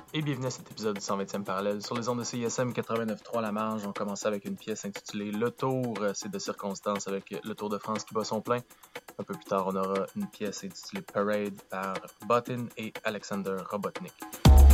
Et bienvenue à cet épisode du 120e parallèle sur les ondes de CISM 89.3 La Marge. On commence avec une pièce intitulée Le Tour, c'est de circonstance avec le Tour de France qui bat son plein. Un peu plus tard, on aura une pièce intitulée Parade par Botin et Alexander Robotnik.